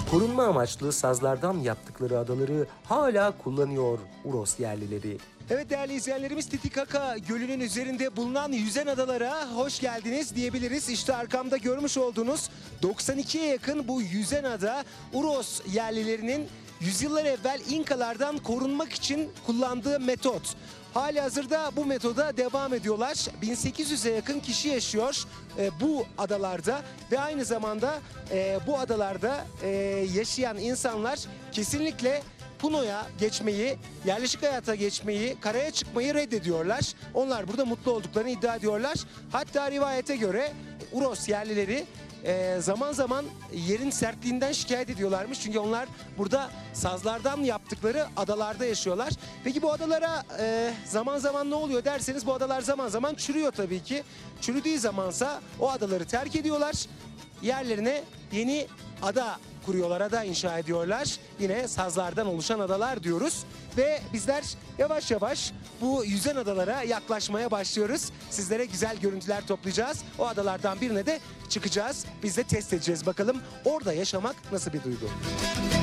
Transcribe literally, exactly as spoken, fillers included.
Korunma amaçlı sazlardan yaptıkları adaları hala kullanıyor Uros yerlileri. Evet değerli izleyenlerimiz, Titicaca Gölü'nün üzerinde bulunan yüzen adalara hoş geldiniz diyebiliriz. İşte arkamda görmüş olduğunuz doksan ikiye yakın bu yüzen ada Uros yerlilerinin yüzyıllar evvel İnkalardan korunmak için kullandığı metot. Halihazırda bu metoda devam ediyorlar. bin sekiz yüze yakın kişi yaşıyor e, bu adalarda ve aynı zamanda e, bu adalarda e, yaşayan insanlar kesinlikle Puno'ya geçmeyi, yerleşik hayata geçmeyi, karaya çıkmayı reddediyorlar. Onlar burada mutlu olduklarını iddia ediyorlar. Hatta rivayete göre Uros yerlileri e, zaman zaman yerin sertliğinden şikayet ediyorlarmış. Çünkü onlar burada sazlardan yaptıkları adalarda yaşıyorlar. Peki bu adalara e, zaman zaman ne oluyor derseniz, bu adalar zaman zaman çürüyor tabii ki. Çürüdüğü zamansa o adaları terk ediyorlar. Yerlerine yeni ada kuruyorlar, ada inşa ediyorlar. Yine sazlardan oluşan adalar diyoruz. Ve bizler yavaş yavaş bu yüzen adalara yaklaşmaya başlıyoruz. Sizlere güzel görüntüler toplayacağız. O adalardan birine de çıkacağız. Biz de test edeceğiz bakalım orada yaşamak nasıl bir duygu.